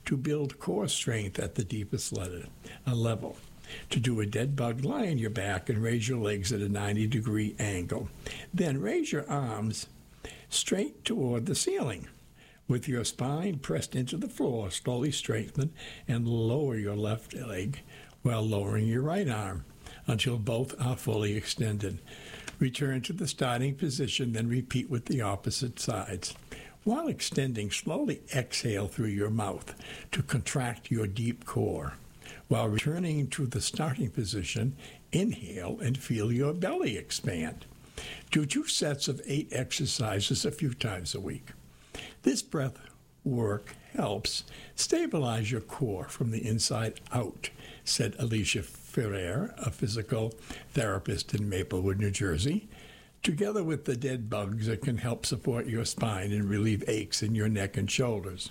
to build core strength at the deepest level. To do a dead bug, lie on your back and raise your legs at a 90-degree angle. Then raise your arms straight toward the ceiling. With your spine pressed into the floor, slowly straighten and lower your left leg while lowering your right arm until both are fully extended. Return to the starting position, then repeat with the opposite sides. While extending, slowly exhale through your mouth to contract your deep core. While returning to the starting position, inhale and feel your belly expand. Do 2 sets of 8 exercises a few times a week. This breath work helps stabilize your core from the inside out, said Alicia Ferrer, a physical therapist in Maplewood, New Jersey. Together with the dead bugs, it can help support your spine and relieve aches in your neck and shoulders.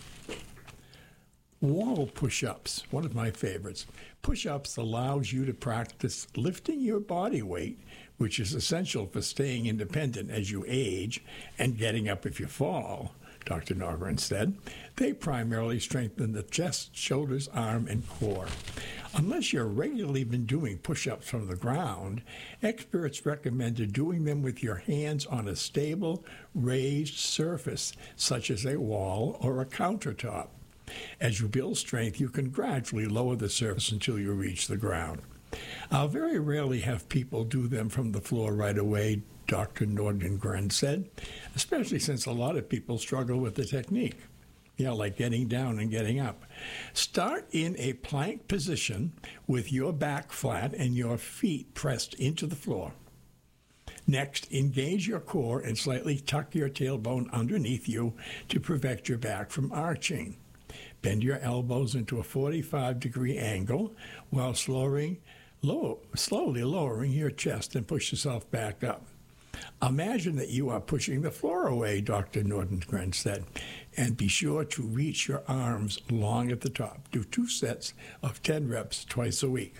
Wall push-ups, one of my favorites. Push-ups allows you to practice lifting your body weight, which is essential for staying independent as you age and getting up if you fall, Dr. Norgren said. They primarily strengthen the chest, shoulders, arm, and core. Unless you're regularly been doing push-ups from the ground, experts recommend doing them with your hands on a stable, raised surface, such as a wall or a countertop. As you build strength, you can gradually lower the surface until you reach the ground. I'll very rarely have people do them from the floor right away, Dr. Nordengren said, especially since a lot of people struggle with the technique. Like getting down and getting up. Start in a plank position with your back flat and your feet pressed into the floor. Next, engage your core and slightly tuck your tailbone underneath you to prevent your back from arching. Bend your elbows into a 45-degree angle while slowly lowering your chest and push yourself back up. Imagine that you are pushing the floor away, Dr. Nordengren said, and be sure to reach your arms long at the top. Do 2 sets of 10 reps twice a week.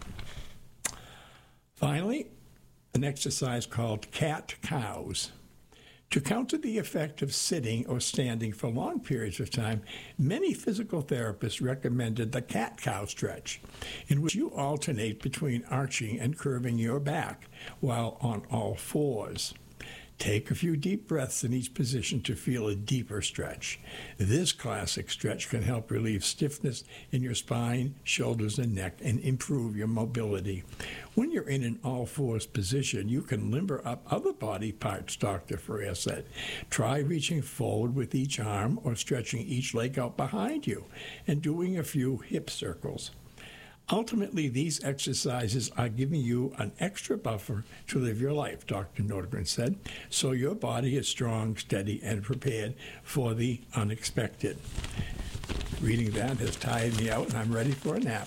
Finally, an exercise called cat-cows. To counter the effect of sitting or standing for long periods of time, many physical therapists recommended the cat-cow stretch, in which you alternate between arching and curving your back while on all fours. Take a few deep breaths in each position to feel a deeper stretch. This classic stretch can help relieve stiffness in your spine, shoulders, and neck and improve your mobility. When you're in an all-fours position, you can limber up other body parts, Dr. Ferrer said. Try reaching forward with each arm or stretching each leg out behind you and doing a few hip circles. Ultimately, these exercises are giving you an extra buffer to live your life, Dr. Nordgren said, so your body is strong, steady, and prepared for the unexpected. Reading that has tired me out, and I'm ready for a nap.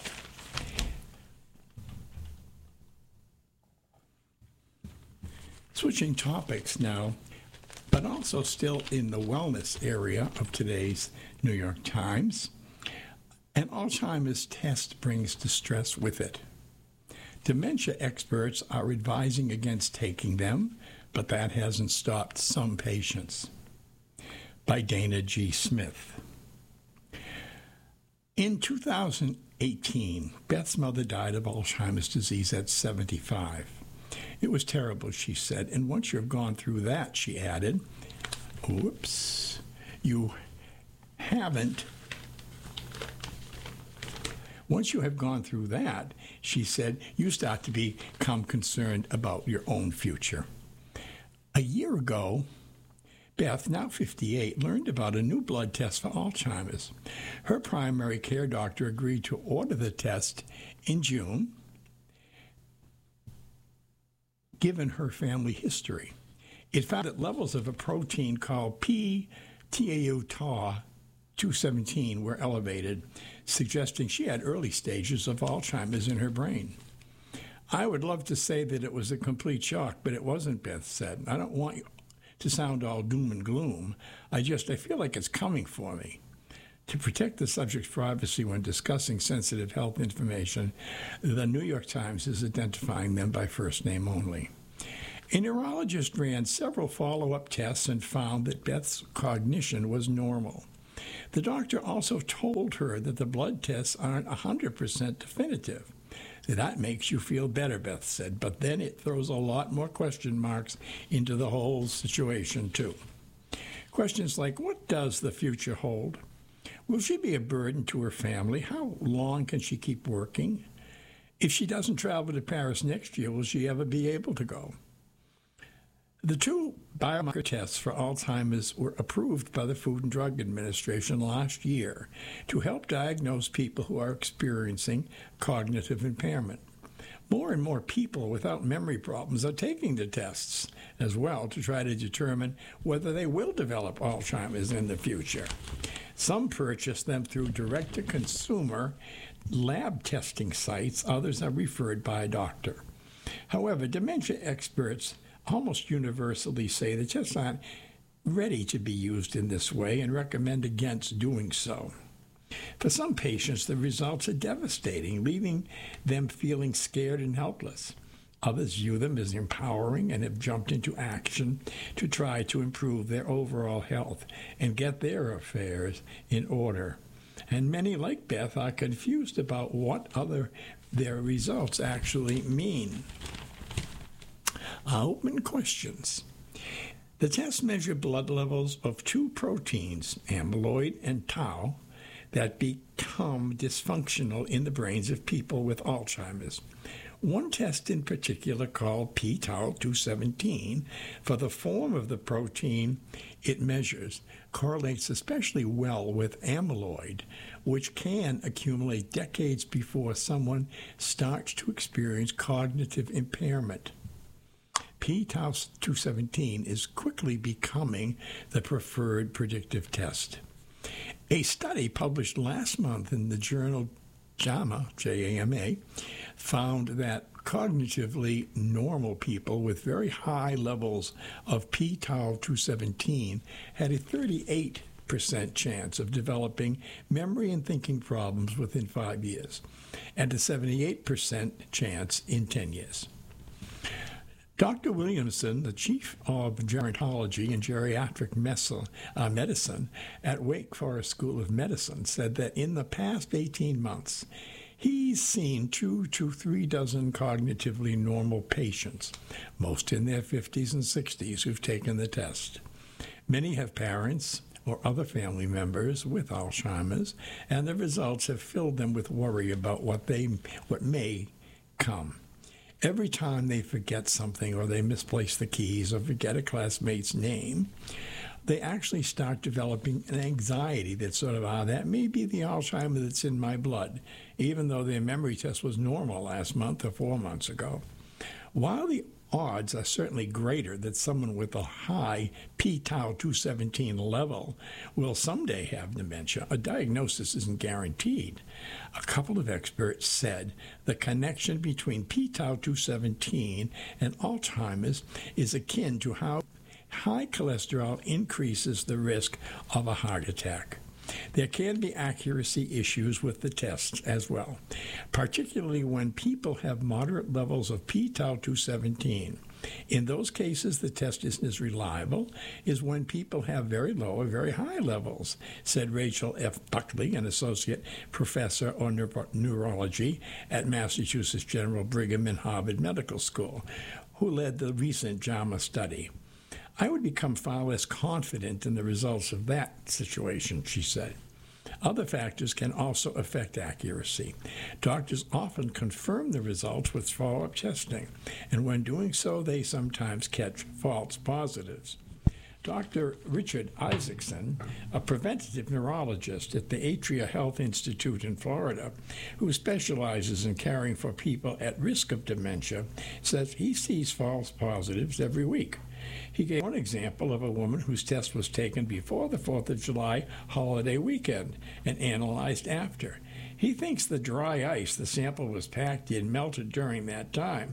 Switching topics now, but also still in the wellness area of today's New York Times. An Alzheimer's test brings distress with it. Dementia experts are advising against taking them, but that hasn't stopped some patients. By Dana G. Smith. In 2018, Beth's mother died of Alzheimer's disease at 75. It was terrible, she said, and once you've gone through that, she added, Once you have gone through that, she said, you start to become concerned about your own future. A year ago, Beth, now 58, learned about a new blood test for Alzheimer's. Her primary care doctor agreed to order the test in June, given her family history. It found that levels of a protein called p-tau 217 were elevated, suggesting she had early stages of Alzheimer's in her brain. I would love to say that it was a complete shock, but it wasn't, Beth said. I don't want to sound all doom and gloom. I feel like it's coming for me. To protect the subject's privacy when discussing sensitive health information, the New York Times is identifying them by first name only. A neurologist ran several follow-up tests and found that Beth's cognition was normal. The doctor also told her that the blood tests aren't 100% definitive. That makes you feel better, Beth said, but then it throws a lot more question marks into the whole situation, too. Questions like, what does the future hold? Will she be a burden to her family? How long can she keep working? If she doesn't travel to Paris next year, will she ever be able to go? The 2 biomarker tests for Alzheimer's were approved by the Food and Drug Administration last year to help diagnose people who are experiencing cognitive impairment. More and more people without memory problems are taking the tests as well to try to determine whether they will develop Alzheimer's in the future. Some purchase them through direct-to-consumer lab testing sites. Others are referred by a doctor. However, dementia experts almost universally say the tests aren't ready to be used in this way and recommend against doing so. For some patients, the results are devastating, leaving them feeling scared and helpless. Others view them as empowering and have jumped into action to try to improve their overall health and get their affairs in order. And many, like Beth, are confused about what their results actually mean. Open questions. The tests measure blood levels of 2 proteins, amyloid and tau, that become dysfunctional in the brains of people with Alzheimer's. One test in particular, called p-tau217, for the form of the protein it measures, correlates especially well with amyloid, which can accumulate decades before someone starts to experience cognitive impairment. p-tau217 is quickly becoming the preferred predictive test. A study published last month in the journal JAMA, J-A-M-A, found that cognitively normal people with very high levels of p-tau217 had a 38% chance of developing memory and thinking problems within 5 years, and a 78% chance in 10 years. Dr. Williamson, the chief of gerontology and geriatric medicine at Wake Forest School of Medicine, said that in the past 18 months, he's seen 2 to 3 dozen cognitively normal patients, most in their 50s and 60s, who've taken the test. Many have parents or other family members with Alzheimer's, and the results have filled them with worry about what may come. Every time they forget something or they misplace the keys or forget a classmate's name, they actually start developing an anxiety that sort of, that may be the Alzheimer's that's in my blood, even though their memory test was normal last month or 4 months ago. While the odds are certainly greater that someone with a high p-tau217 level will someday have dementia, a diagnosis isn't guaranteed. A couple of experts said the connection between p-tau217 and Alzheimer's is akin to how high cholesterol increases the risk of a heart attack. There can be accuracy issues with the tests as well, particularly when people have moderate levels of p-tau217. In those cases, the test isn't as reliable as when people have very low or very high levels, said Rachel F. Buckley, an associate professor of neurology at Massachusetts General Brigham and Harvard Medical School, who led the recent JAMA study. I would become far less confident in the results of that situation, she said. Other factors can also affect accuracy. Doctors often confirm the results with follow-up testing, and when doing so, they sometimes catch false positives. Dr. Richard Isaacson, a preventative neurologist at the Atria Health Institute in Florida, who specializes in caring for people at risk of dementia, says he sees false positives every week. He gave one example of a woman whose test was taken before the 4th of July holiday weekend and analyzed after. He thinks the dry ice the sample was packed in melted during that time,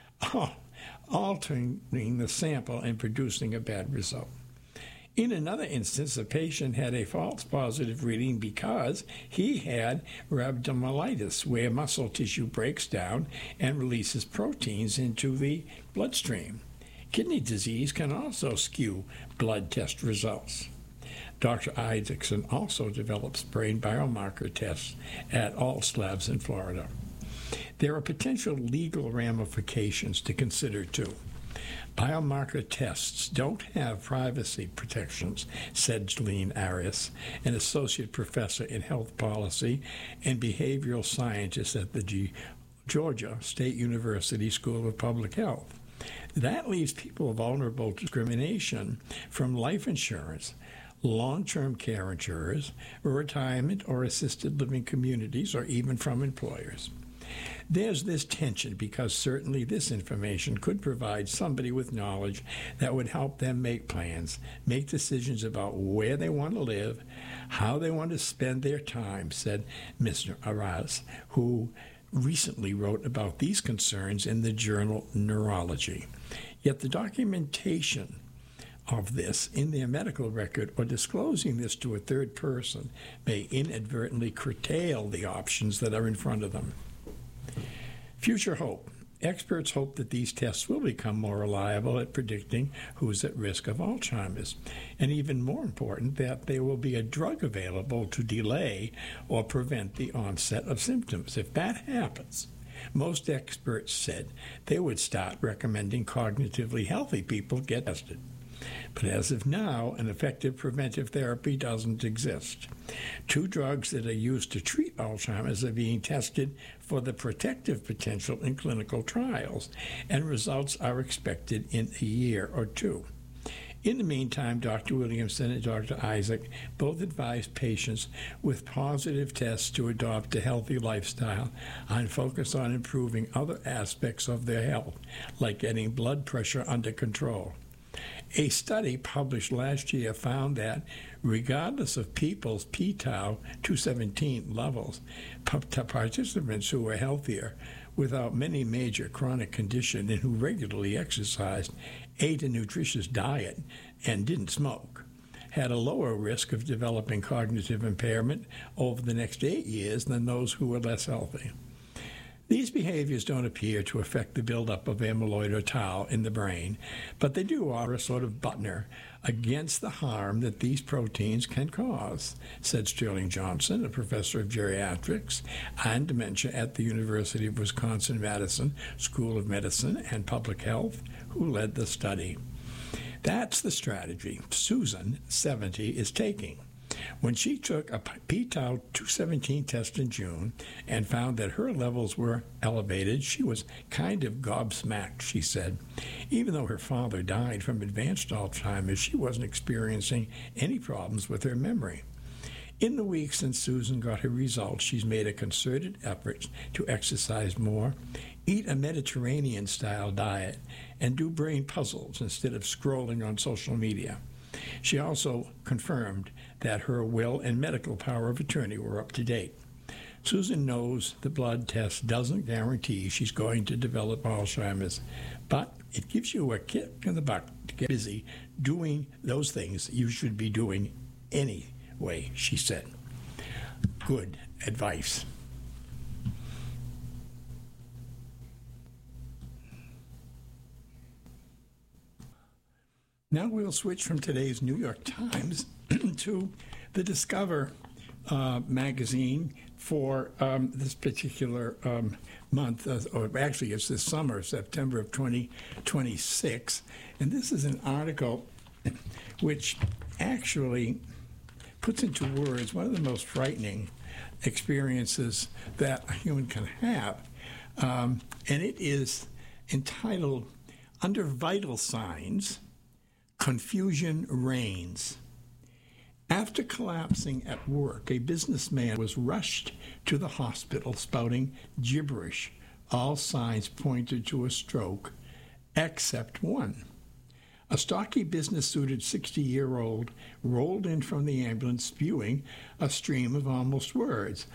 altering the sample and producing a bad result. In another instance, a patient had a false positive reading because he had rhabdomyolysis, where muscle tissue breaks down and releases proteins into the bloodstream. Kidney disease can also skew blood test results. Dr. Isaacson also develops brain biomarker tests at Alts Labs in Florida. There are potential legal ramifications to consider, too. Biomarker tests don't have privacy protections, said Jeline Arias, an associate professor in health policy and behavioral scientist at the Georgia State University School of Public Health. That leaves people vulnerable to discrimination from life insurance, long-term care insurers, retirement or assisted living communities, or even from employers. There's this tension because certainly this information could provide somebody with knowledge that would help them make plans, make decisions about where they want to live, how they want to spend their time, said Mr. Arias, who recently wrote about these concerns in the journal Neurology. Yet the documentation of this in their medical record or disclosing this to a third person may inadvertently curtail the options that are in front of them. Future hope. Experts hope that these tests will become more reliable at predicting who's at risk of Alzheimer's, and even more important, that there will be a drug available to delay or prevent the onset of symptoms. If that happens, most experts said they would start recommending cognitively healthy people get tested. But as of now, an effective preventive therapy doesn't exist. 2 drugs that are used to treat Alzheimer's are being tested for the protective potential in clinical trials, and results are expected in a year or 2. In the meantime, Dr. Williamson and Dr. Isaac both advised patients with positive tests to adopt a healthy lifestyle and focus on improving other aspects of their health, like getting blood pressure under control. A study published last year found that, regardless of people's p-tau 217 levels, participants who were healthier, without many major chronic conditions and who regularly exercised, ate a nutritious diet, and didn't smoke, had a lower risk of developing cognitive impairment over the next 8 years than those who were less healthy. These behaviors don't appear to affect the buildup of amyloid or tau in the brain, but they do offer a sort of buttoner against the harm that these proteins can cause, said Sterling Johnson, a professor of geriatrics and dementia at the University of Wisconsin-Madison School of Medicine and Public Health, who led the study. That's the strategy Susan, 70, is taking. When she took a p-tau 217 test in June and found that her levels were elevated, she was kind of gobsmacked, she said. Even though her father died from advanced Alzheimer's, she wasn't experiencing any problems with her memory. In the weeks since Susan got her results, she's made a concerted effort to exercise more, eat a Mediterranean-style diet, and do brain puzzles instead of scrolling on social media. She also confirmed that her will and medical power of attorney were up to date. Susan knows the blood test doesn't guarantee she's going to develop Alzheimer's, but it gives you a kick in the butt to get busy doing those things you should be doing anyway, she said. Good advice. Now we'll switch from today's New York Times to the Discover magazine for this particular month, or actually it's this summer, September of 2026. And this is an article which actually puts into words one of the most frightening experiences that a human can have. And it is entitled, Under Vital Signs, Confusion Reigns. After collapsing at work, a businessman was rushed to the hospital spouting gibberish. All signs pointed to a stroke, except one. A stocky business-suited 60-year-old rolled in from the ambulance spewing a stream of almost words.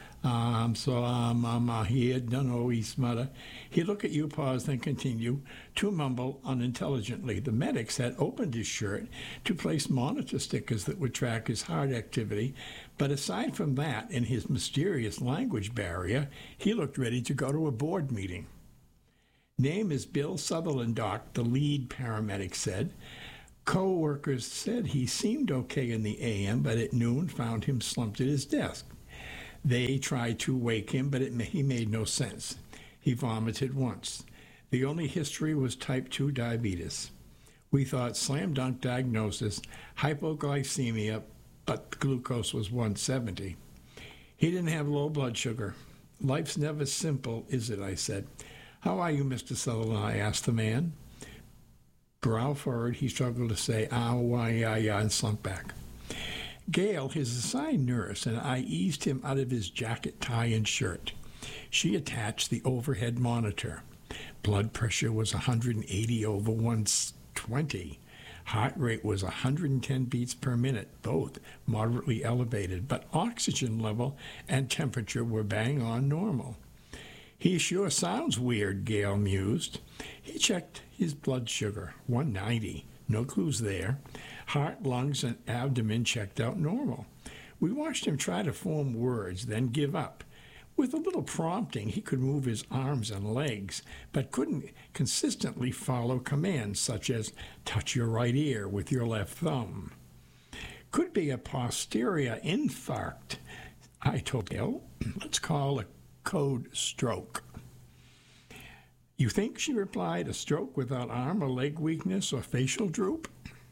Here, dunno, he smuttered. He looked at you, paused, then continued to mumble unintelligently. The medics had opened his shirt to place monitor stickers that would track his heart activity, but aside from that and his mysterious language barrier, he looked ready to go to a board meeting. Name is Bill Sutherland, Doc, the lead paramedic said. Co-workers said he seemed okay in the AM, but at noon found him slumped at his desk. They tried to wake him, but he made no sense. He vomited once. The only history was type 2 diabetes. We thought slam dunk diagnosis, hypoglycemia, but the glucose was 170. He didn't have low blood sugar. Life's never simple, is it? I said. How are you, Mr. Sutherland? I asked the man. Brow forward, he struggled to say, why, yeah, and slumped back. Gail, his assigned nurse, and I eased him out of his jacket, tie, and shirt. She attached the overhead monitor. Blood pressure was 180 over 120. Heart rate was 110 beats per minute, both moderately elevated, but oxygen level and temperature were bang on normal. He sure sounds weird, Gail mused. He checked his blood sugar, 190. No clues there. Heart, lungs, and abdomen checked out normal. We watched him try to form words, then give up. With a little prompting, he could move his arms and legs, but couldn't consistently follow commands such as touch your right ear with your left thumb. Could be a posterior infarct, I told Gail. Let's call a code stroke. You think, she replied, a stroke without arm or leg weakness or facial droop?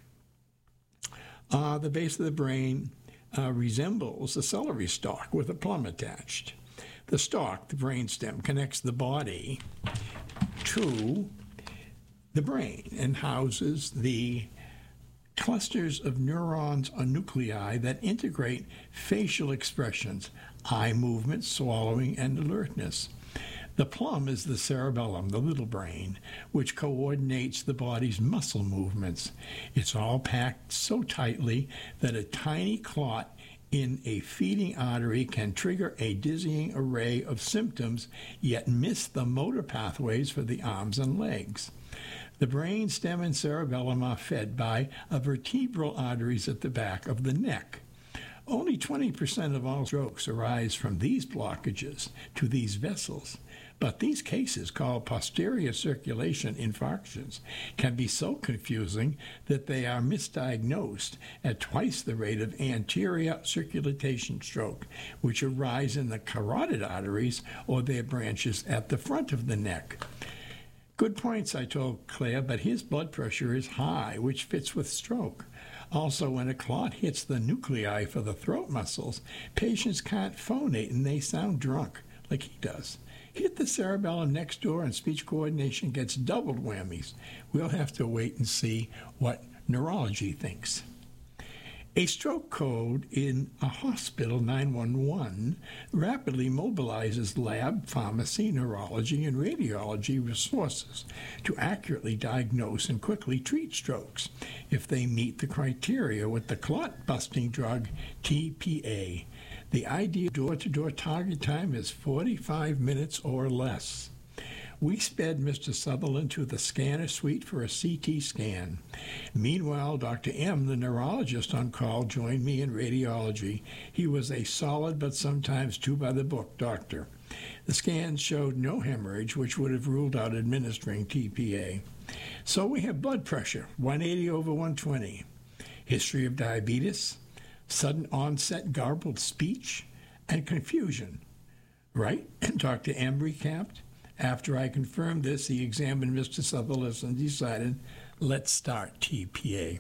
The base of the brain resembles a celery stalk with a plum attached. The stalk, the brainstem, connects the body to the brain and houses the clusters of neurons or nuclei that integrate facial expressions, eye movement, swallowing, and alertness. The plum is the cerebellum, the little brain, which coordinates the body's muscle movements. It's all packed so tightly that a tiny clot in a feeding artery can trigger a dizzying array of symptoms, yet miss the motor pathways for the arms and legs. The brain stem and cerebellum are fed by vertebral arteries at the back of the neck. Only 20% of all strokes arise from these blockages to these vessels. But these cases, called posterior circulation infarctions, can be so confusing that they are misdiagnosed at twice the rate of anterior circulation stroke, which arise in the carotid arteries or their branches at the front of the neck. Good points, I told Claire, but his blood pressure is high, which fits with stroke. Also, when a clot hits the nuclei for the throat muscles, patients can't phonate and they sound drunk, like he does. Hit the cerebellum next door and speech coordination gets doubled whammies. We'll have to wait and see what neurology thinks. A stroke code in a hospital 911 rapidly mobilizes lab, pharmacy, neurology, and radiology resources to accurately diagnose and quickly treat strokes if they meet the criteria with the clot-busting drug TPA. The ideal door-to-door target time is 45 minutes or less. We sped Mr. Sutherland to the scanner suite for a CT scan. Meanwhile, Dr. M., the neurologist on call, joined me in radiology. He was a solid but sometimes too-by-the-book doctor. The scans showed no hemorrhage, which would have ruled out administering TPA. So we have blood pressure, 180 over 120. History of diabetes, sudden onset garbled speech, and confusion. Right? And Dr. M. recapped. After I confirmed this, he examined Mr. Sutherland and decided, let's start TPA.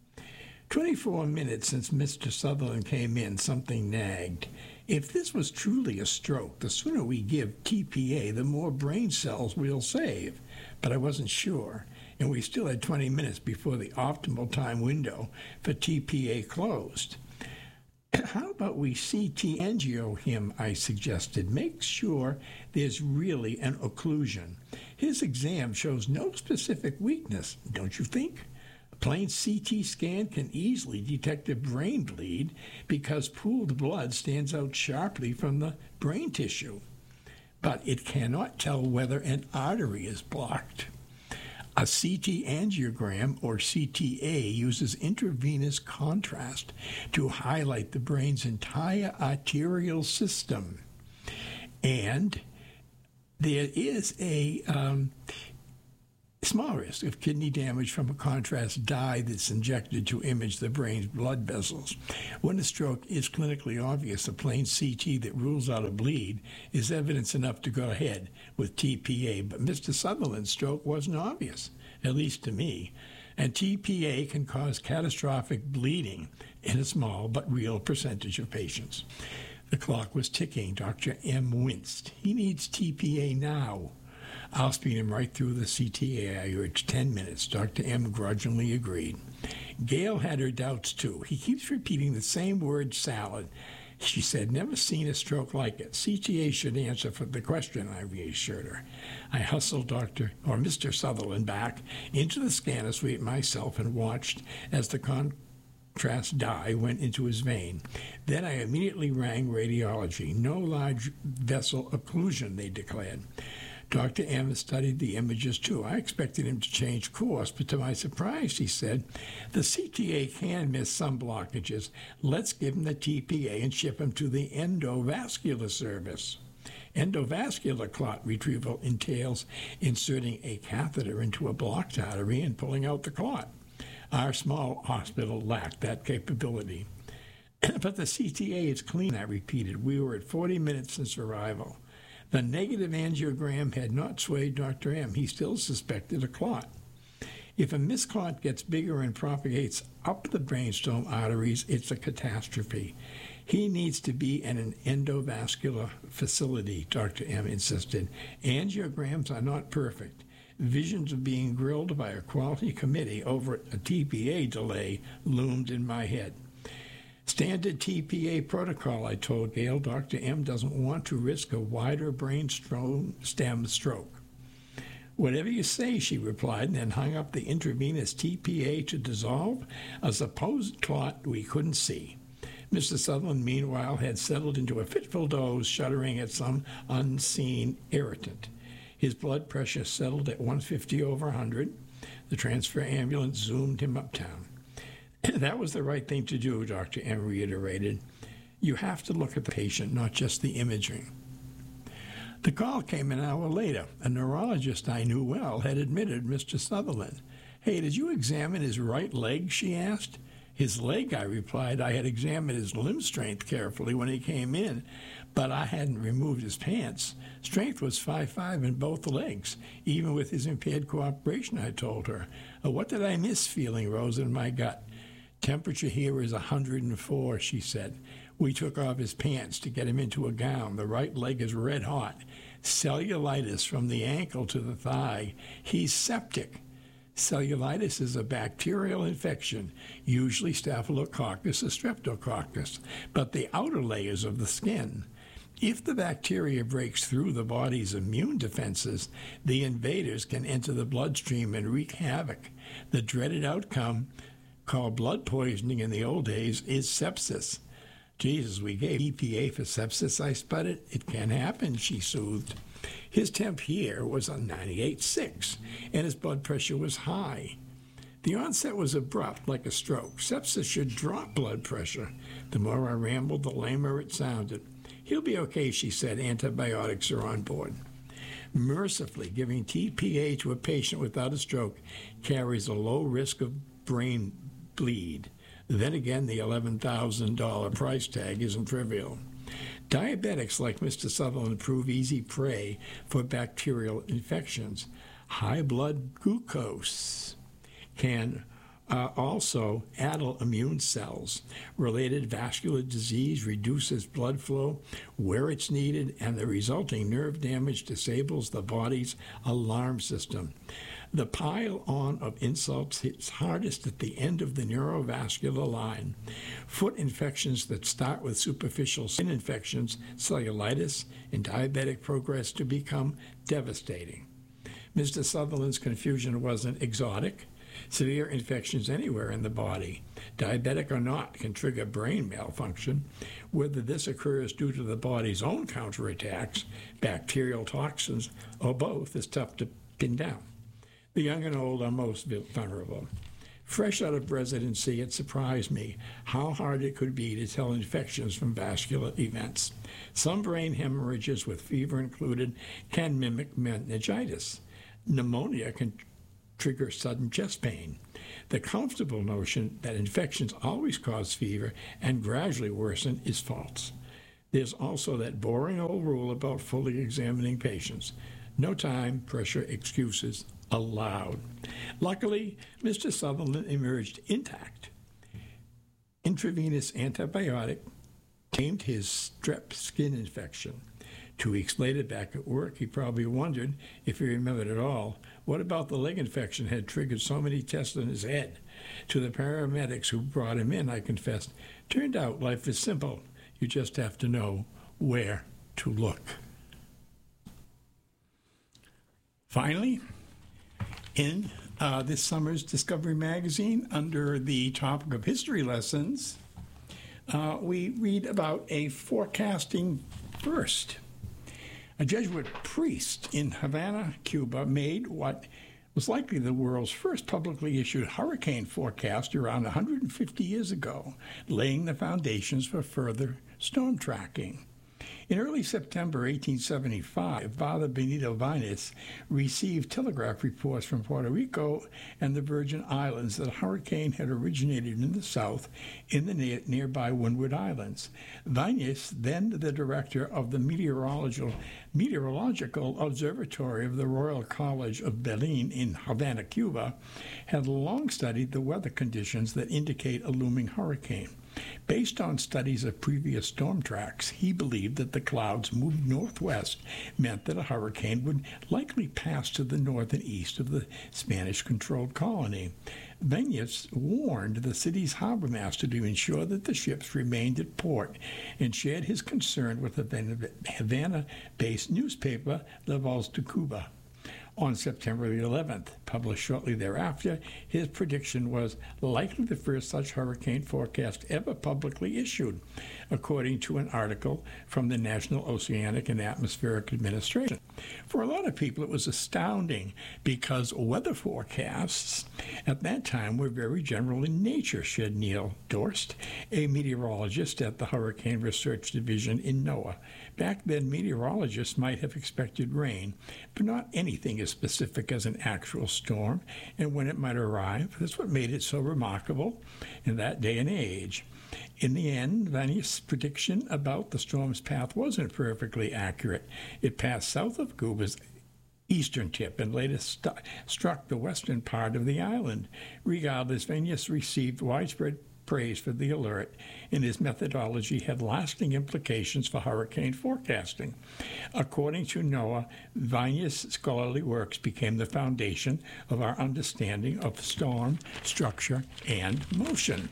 24 minutes since Mr. Sutherland came in, something nagged. If this was truly a stroke, the sooner we give TPA, the more brain cells we'll save. But I wasn't sure, and we still had 20 minutes before the optimal time window for TPA closed. How about we CT angio him, I suggested. Make sure there's really an occlusion. His exam shows no specific weakness, don't you think? A plain CT scan can easily detect a brain bleed because pooled blood stands out sharply from the brain tissue. But it cannot tell whether an artery is blocked. A CT angiogram, or CTA, uses intravenous contrast to highlight the brain's entire arterial system. And there is a Small risk of kidney damage from a contrast dye that's injected to image the brain's blood vessels. When a stroke is clinically obvious, a plain CT that rules out a bleed is evidence enough to go ahead with TPA. But Mr. Sutherland's stroke wasn't obvious, at least to me. And TPA can cause catastrophic bleeding in a small but real percentage of patients. The clock was ticking. Dr. M winced. He needs TPA now. I'll speed him right through the CTA. I urged 10 minutes. Dr. M grudgingly agreed. Gail had her doubts, too. He keeps repeating the same word, salad. She said, never seen a stroke like it. CTA should answer for the question, I reassured her. I hustled Mr. Sutherland back into the scanner suite myself and watched as the contrast dye went into his vein. Then I immediately rang radiology. No large vessel occlusion, they declared. Dr. M studied the images, too. I expected him to change course, but to my surprise, he said, the CTA can miss some blockages. Let's give him the TPA and ship him to the endovascular service. Endovascular clot retrieval entails inserting a catheter into a blocked artery and pulling out the clot. Our small hospital lacked that capability. But the CTA is clean, I repeated. We were at 40 minutes since arrival. The negative angiogram had not swayed Dr. M. He still suspected a clot. If a misclot gets bigger and propagates up the brainstem arteries, it's a catastrophe. He needs to be in an endovascular facility, Dr. M insisted. Angiograms are not perfect. Visions of being grilled by a quality committee over a TPA delay loomed in my head. Standard TPA protocol, I told Gail. Dr. M doesn't want to risk a wider brain stem stroke. Whatever you say, she replied, and then hung up the intravenous TPA to dissolve a supposed clot we couldn't see. Mr. Sutherland, meanwhile, had settled into a fitful doze, shuddering at some unseen irritant. His blood pressure settled at 150/100. The transfer ambulance zoomed him uptown. That was the right thing to do, Dr. M reiterated. You have to look at the patient, not just the imaging. The call came an hour later. A neurologist I knew well had admitted Mr. Sutherland. Hey, did you examine his right leg, she asked. His leg, I replied. I had examined his limb strength carefully when he came in, but I hadn't removed his pants. Strength was 5.5 in both legs, even with his impaired cooperation, I told her. What did I miss? Feeling rose in my gut. Temperature here is 104, she said. We took off his pants to get him into a gown. The right leg is red hot. Cellulitis from the ankle to the thigh. He's septic. Cellulitis is a bacterial infection, usually Staphylococcus or Streptococcus, but the outer layers of the skin. If the bacteria breaks through the body's immune defenses, the invaders can enter the bloodstream and wreak havoc. The dreaded outcome, called blood poisoning in the old days, is sepsis. Jesus, we gave EPA for sepsis, I sputtered. It can happen, she soothed. His temp here was on 98.6, and his blood pressure was high. The onset was abrupt, like a stroke. Sepsis should drop blood pressure. The more I rambled, the lamer it sounded. He'll be okay, she said. Antibiotics are on board. Mercifully, giving TPA to a patient without a stroke carries a low risk of brain bleed. Then again, the $11,000 price tag isn't trivial. Diabetics like Mr. Sutherland prove easy prey for bacterial infections. High blood glucose can also addle immune cells. Related vascular disease reduces blood flow where it's needed, and the resulting nerve damage disables the body's alarm system. The pile-on of insults hits hardest at the end of the neurovascular line. Foot infections that start with superficial skin infections, cellulitis, and diabetic progress to become devastating. Mr. Sutherland's confusion wasn't exotic. Severe infections anywhere in the body, diabetic or not, can trigger brain malfunction. Whether this occurs due to the body's own counterattacks, bacterial toxins, or both is tough to pin down. The young and old are most vulnerable. Fresh out of residency, it surprised me how hard it could be to tell infections from vascular events. Some brain hemorrhages with fever included can mimic meningitis. Pneumonia can trigger sudden chest pain. The comfortable notion that infections always cause fever and gradually worsen is false. There's also that boring old rule about fully examining patients. No time, pressure, excuses allowed. Luckily, Mr. Sutherland emerged intact. Intravenous antibiotic tamed his strep skin infection. 2 weeks later, back at work, he probably wondered, if he remembered at all, what about the leg infection had triggered so many tests in his head. To the paramedics who brought him in, I confessed, turned out life is simple. You just have to know where to look. Finally, in this summer's Discovery Magazine, under the topic of history lessons, we read about a forecasting first. A Jesuit priest in Havana, Cuba, made what was likely the world's first publicly issued hurricane forecast around 150 years ago, laying the foundations for further storm tracking. In early September 1875, Father Benito Viñas received telegraph reports from Puerto Rico and the Virgin Islands that a hurricane had originated in the south in the nearby Windward Islands. Viñas, then the director of the Meteorological Observatory of the Royal College of Belén in Havana, Cuba, had long studied the weather conditions that indicate a looming hurricane. Based on studies of previous storm tracks, he believed that the clouds moved northwest meant that a hurricane would likely pass to the north and east of the Spanish-controlled colony. Viñas warned the city's harbor master to ensure that the ships remained at port and shared his concern with the Havana-based newspaper La Voz de Cuba. On September the 11th, published shortly thereafter, his prediction was likely the first such hurricane forecast ever publicly issued, according to an article from the National Oceanic and Atmospheric Administration. For a lot of people, it was astounding because weather forecasts at that time were very general in nature, said Neil Dorst, a meteorologist at the Hurricane Research Division in NOAA. Back then, meteorologists might have expected rain, but not anything as specific as an actual storm and when it might arrive. That's what made it so remarkable in that day and age. In the end, Viñas' prediction about the storm's path wasn't perfectly accurate. It passed south of Cuba's eastern tip and later struck the western part of the island. Regardless, Viñas received widespread praise for the alert, and his methodology had lasting implications for hurricane forecasting. According to NOAA, Viñas' scholarly works became the foundation of our understanding of storm, structure, and motion.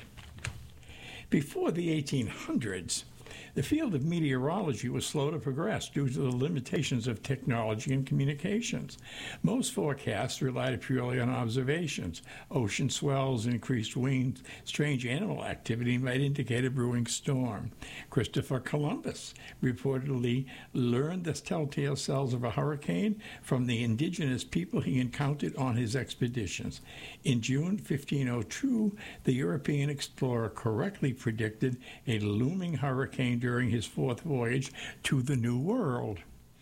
Before the 1800s, the field of meteorology was slow to progress due to the limitations of technology and communications. Most forecasts relied purely on observations. Ocean swells, increased winds, strange animal activity might indicate a brewing storm. Christopher Columbus reportedly learned the telltale signs of a hurricane from the indigenous people he encountered on his expeditions. In June 1502, the European explorer correctly predicted a looming hurricane during his 4th voyage to the New World.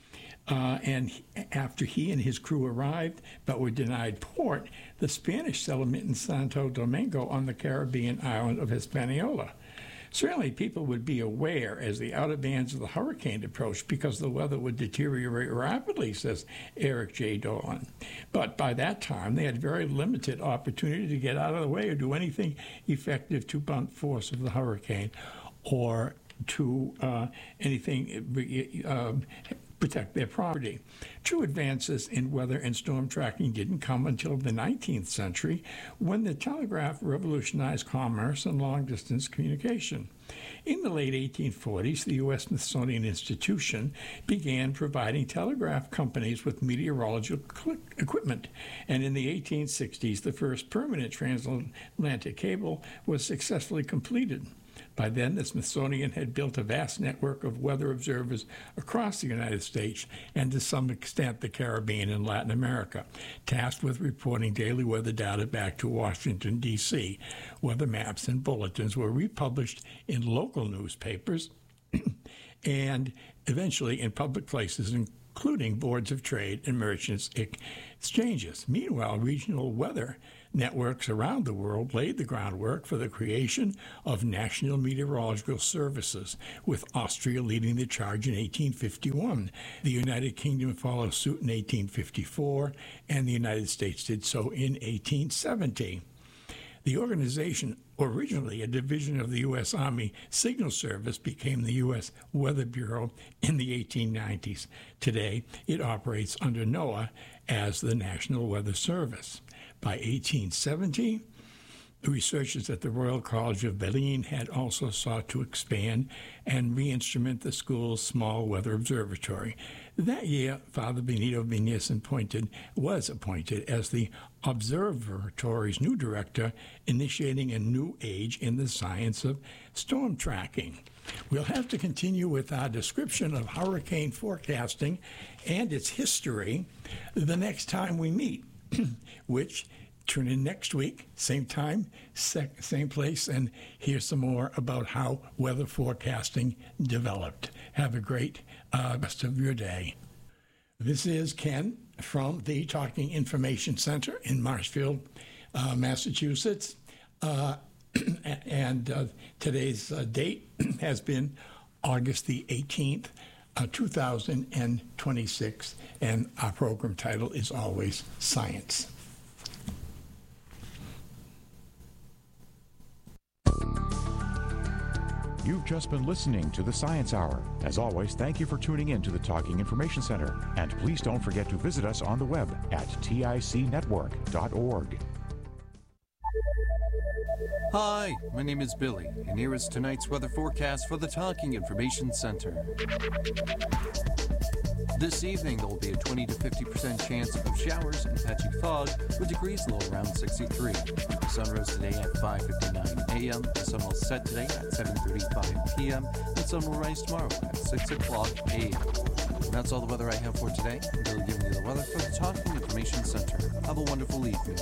And after he and his crew arrived but were denied port, the Spanish settlement in Santo Domingo on the Caribbean island of Hispaniola. Certainly people would be aware as the outer bands of the hurricane approached because the weather would deteriorate rapidly, says Eric J. Dolan. But by that time, they had very limited opportunity to get out of the way or do anything effective to blunt force of the hurricane or to protect their property. True advances in weather and storm tracking didn't come until the 19th century, when the telegraph revolutionized commerce and long-distance communication. In the late 1840s, the U.S. Smithsonian Institution began providing telegraph companies with meteorological equipment, and in the 1860s, the first permanent transatlantic cable was successfully completed. By then, the Smithsonian had built a vast network of weather observers across the United States and to some extent the Caribbean and Latin America, tasked with reporting daily weather data back to Washington, D.C. Weather maps and bulletins were republished in local newspapers and eventually in public places, including boards of trade and merchants exchanges. Meanwhile, regional weather networks around the world laid the groundwork for the creation of national meteorological services, with Austria leading the charge in 1851. The United Kingdom followed suit in 1854, and the United States did so in 1870. The organization, originally a division of the U.S. Army Signal Service, became the U.S. Weather Bureau in the 1890s. Today, it operates under NOAA as the National Weather Service. By 1870, the researchers at the Royal College of Berlin had also sought to expand and re-instrument the school's small weather observatory. That year, Father Benito Vignes was appointed as the observatory's new director, initiating a new age in the science of storm tracking. We'll have to continue with our description of hurricane forecasting and its history the next time we meet, which tune in next week, same time, same place, and hear some more about how weather forecasting developed. Have a great rest of your day. This is Ken from the Talking Information Center in Marshfield, Massachusetts. And today's date has been August the 18th, 2026, and our program title is always Science. You've just been listening to the Science Hour. As always, thank you for tuning in to the Talking Information Center. And please don't forget to visit us on the web at ticnetwork.org. Hi, my name is Billy, and here is tonight's weather forecast for the Talking Information Center. This evening, there will be a 20 to 50% chance of showers and patchy fog, with degrees low around 63. The sun rose today at 5:59 a.m. The sun will set today at 7:35 p.m. The sun will rise tomorrow at 6 o'clock a.m. And that's all the weather I have for today. I'm Billy giving you the weather for the Talking Information Center. Have a wonderful evening.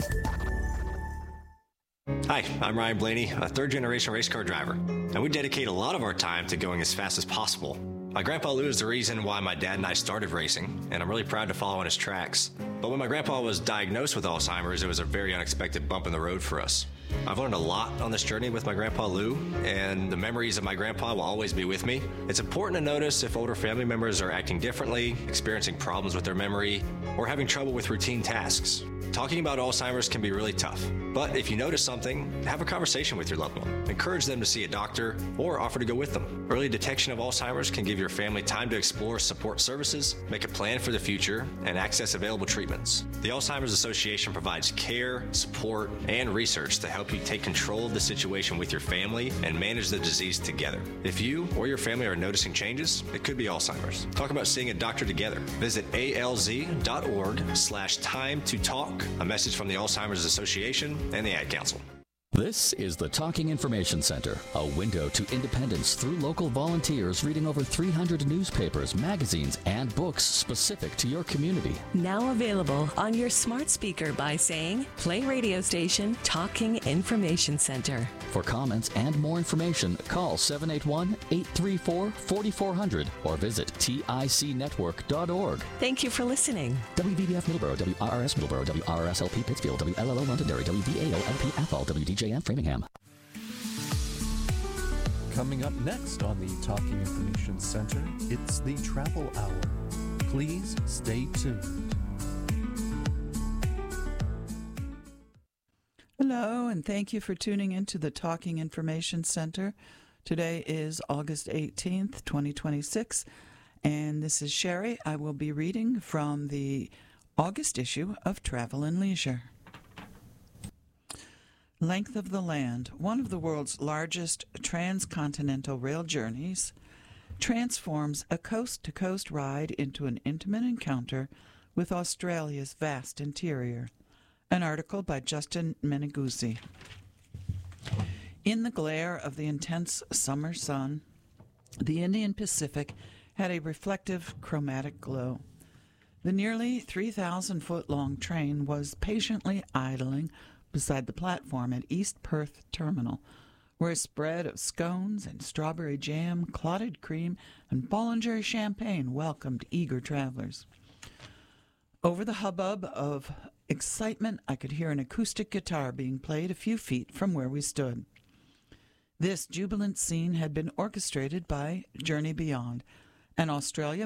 Hi, I'm Ryan Blaney, a third-generation race car driver, and we dedicate a lot of our time to going as fast as possible. My grandpa Lou is the reason why my dad and I started racing, and I'm really proud to follow in his tracks. But when my grandpa was diagnosed with Alzheimer's, it was a very unexpected bump in the road for us. I've learned a lot on this journey with my grandpa Lou, and the memories of my grandpa will always be with me. It's important to notice if older family members are acting differently, experiencing problems with their memory, or having trouble with routine tasks. Talking about Alzheimer's can be really tough, but if you notice something, have a conversation with your loved one. Encourage them to see a doctor or offer to go with them. Early detection of Alzheimer's can give your family time to explore support services, make a plan for the future, and access available treatments. The Alzheimer's Association provides care, support, and research to help you take control of the situation with your family and manage the disease together. If you or your family are noticing changes, it could be Alzheimer's. Talk about seeing a doctor together. Visit alz.org/time to talk. A message from the Alzheimer's Association and the Ad Council. This is the Talking Information Center, a window to independence through local volunteers reading over 300 newspapers, magazines, and books specific to your community. Now available on your smart speaker by saying, play radio station Talking Information Center. For comments and more information, call 781-834-4400 or visit ticnetwork.org. Thank you for listening. WVBF Middleborough, WRRS Middleborough, WRSLP Pittsfield, WLLO Londonderry, WVAO-LP Athol, WDJM Framingham. Coming up next on the Talking Information Center, it's the Travel Hour. Please stay tuned. Hello, and thank you for tuning in to the Talking Information Center. Today is August 18th, 2026, and this is Sherry. I will be reading from the August issue of Travel and Leisure. Length of the Land, one of the world's largest transcontinental rail journeys, transforms a coast-to-coast ride into an intimate encounter with Australia's vast interior. An article by Justin Meneguzzi. In the glare of the intense summer sun, the Indian Pacific had a reflective, chromatic glow. The nearly 3,000-foot-long train was patiently idling beside the platform at East Perth Terminal, where a spread of scones and strawberry jam, clotted cream, and Bollinger champagne welcomed eager travelers. Over the hubbub of excitement, I could hear an acoustic guitar being played a few feet from where we stood. This jubilant scene had been orchestrated by Journey Beyond, an Australia